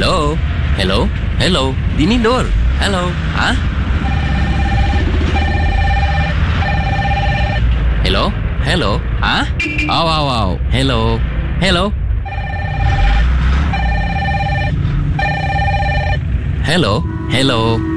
Hello? Hello? Hello? Dini Nur? Hello? Ha? Hello? Hello? Ha? Wow, wow, wow. Hello? Hello? Hello? Hello?